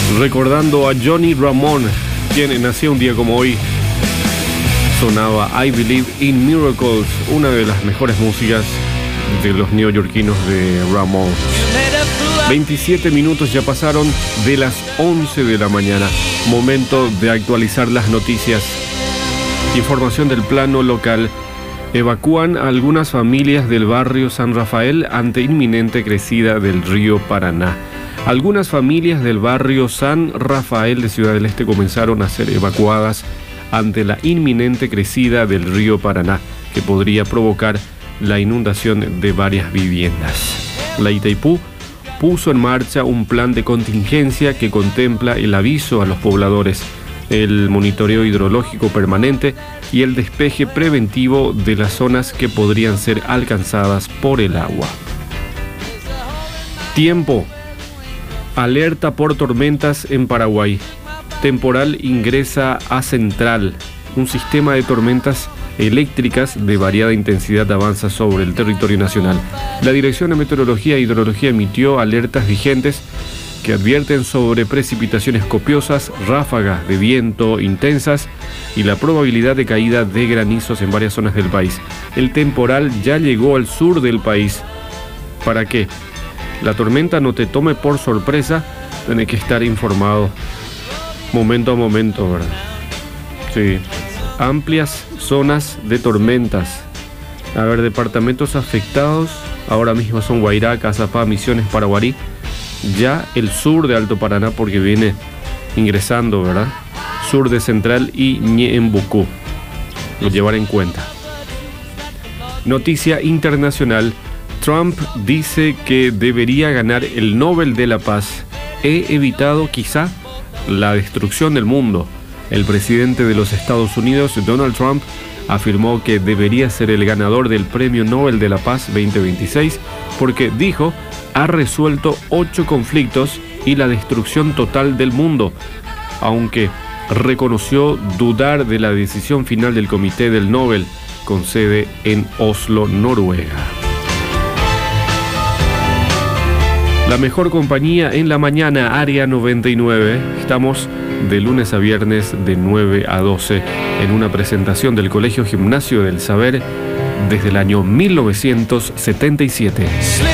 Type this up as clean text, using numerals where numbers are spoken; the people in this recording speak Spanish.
Recordando a Johnny Ramone, quien nació un día como hoy. Sonaba I Believe in Miracles, una de las mejores músicas de los neoyorquinos de Ramone. 27 minutos ya pasaron de las 11 de la mañana. Momento de actualizar las noticias. Información del plano local. Evacúan a algunas familias del barrio San Rafael ante inminente crecida del río Paraná. Algunas familias del barrio San Rafael de Ciudad del Este comenzaron a ser evacuadas ante la inminente crecida del río Paraná, que podría provocar la inundación de varias viviendas. La Itaipú puso en marcha un plan de contingencia que contempla el aviso a los pobladores, el monitoreo hidrológico permanente y el despeje preventivo de las zonas que podrían ser alcanzadas por el agua. Tiempo. Alerta por tormentas en Paraguay. Temporal ingresa a Central. Un sistema de tormentas eléctricas de variada intensidad avanza sobre el territorio nacional. La Dirección de Meteorología e Hidrología emitió alertas vigentes que advierten sobre precipitaciones copiosas, ráfagas de viento intensas y la probabilidad de caída de granizos en varias zonas del país. El temporal ya llegó al sur del país. ¿Para qué? La tormenta no te tome por sorpresa, tenés que estar informado momento a momento, ¿verdad? Sí. Amplias zonas de tormentas. A ver, departamentos afectados ahora mismo son Guairá, Cazapá, Misiones, Paraguarí. Ya el sur de Alto Paraná, porque viene ingresando, ¿verdad? Sur de Central y Ñeembucú. Lo llevar en cuenta. Noticia internacional. Trump dice que debería ganar el Nobel de la Paz. He evitado quizá la destrucción del mundo. El presidente de los Estados Unidos, Donald Trump, afirmó que debería ser el ganador del Premio Nobel de la Paz 2026 porque, dijo, ha resuelto 8 conflictos y la destrucción total del mundo, aunque reconoció dudar de la decisión final del Comité del Nobel, con sede en Oslo, Noruega. La mejor compañía en la mañana, Área 99. Estamos de lunes a viernes de 9 a 12 en una presentación del Colegio Gimnasio del Saber desde el año 1977.